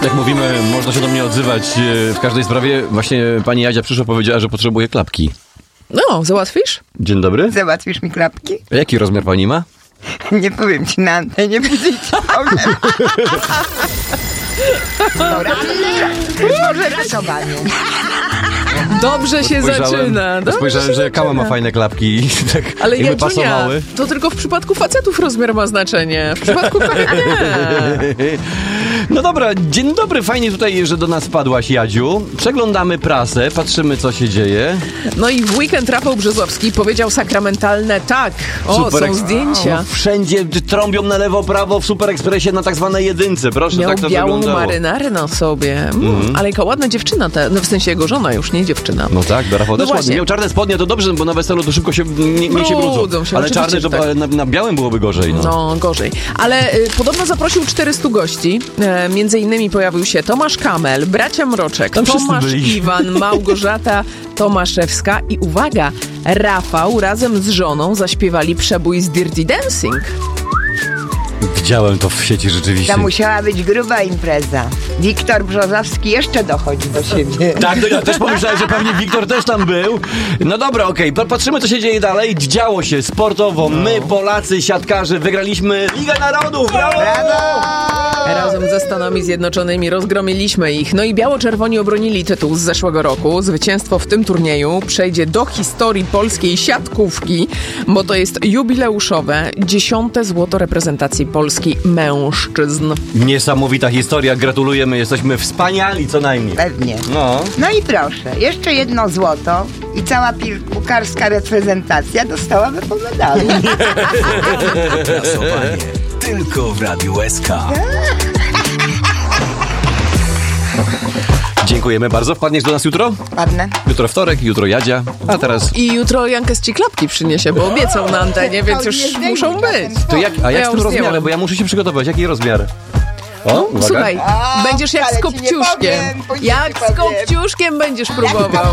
Jak mówimy, można się do mnie odzywać w każdej sprawie. Właśnie pani Jadzia przyszła, powiedziała, że potrzebuje klapki. No, załatwisz? Dzień dobry. Załatwisz mi klapki? A jaki rozmiar pani ma? Nie powiem ci na antenie, później ci powiem. Może rysowanie. Dobrze się zaczyna. Dobrze Spojrzałem, się że Kama ma fajne klapki i tak Ale i by Jadzunia, pasowały. to tylko w przypadku facetów rozmiar ma znaczenie. W przypadku kobiet nie. No dobra, dzień dobry, fajnie tutaj, że do nas wpadłaś, Jadziu. Przeglądamy prasę, patrzymy, co się dzieje. No i w weekend Rafał Brzozowski powiedział sakramentalne tak. O, są zdjęcia. No, wszędzie trąbią na lewo, prawo, w Super Expressie na tak zwanej jedynce. Proszę, Miał tak to białą wyglądało. marynarę na sobie. Ale jaka ładna dziewczyna, no w sensie jego żona, już nie dziewczyna. No tak, Rafał też właśnie. ładnie. Miał czarne spodnie, to dobrze, bo na weselu to szybko się nie się brudzą. Brudzą się, Ale oczywiście, czarne, że to tak. na białym byłoby gorzej. No, gorzej. Ale podobno zaprosił 400 gości. Między innymi pojawił się Tomasz Kamel, bracia Mroczek, Tam wszyscy Tomasz byli. Iwan, Małgorzata Tomaszewska i uwaga, Rafał razem z żoną zaśpiewali przebój z Dirty Dancing. Widziałem to w sieci rzeczywiście. To musiała być gruba impreza. Wiktor Brzozowski jeszcze dochodzi do siebie. Tak, no ja też pomyślałem, że pewnie Wiktor też tam był. No dobra, okej, patrzymy, co się dzieje dalej. Działo się sportowo. My, Polacy, siatkarze, wygraliśmy Ligę Narodów. Brawo! Razem ze Stanami Zjednoczonymi rozgromiliśmy ich. No i biało-czerwoni obronili tytuł z zeszłego roku. Zwycięstwo w tym turnieju przejdzie do historii polskiej siatkówki, bo to jest jubileuszowe 10. złoto reprezentacji Polski mężczyzn. Niesamowita historia, gratulujemy, jesteśmy wspaniali co najmniej. Pewnie. No. No i proszę, jeszcze jedno złoto i cała piłkarska reprezentacja dostałaby po medalu. Klasowanie tylko w Radiu SK. Dziękujemy bardzo. Wpadniesz do nas jutro? Ładne. Jutro wtorek, jutro Jadzia, a teraz... I jutro Jankes ci klapki przyniesie, bo obiecał na antenie, więc już muszą być. To jak, a jak Ja z tym już rozmiarem? zdjęłam. Bo ja muszę się przygotować. Jaki rozmiar? O, uwaga. Słuchaj, będziesz jak z wcale ci nie kopciuszkiem. powiem, później Jak ci z powiem. kopciuszkiem będziesz próbował.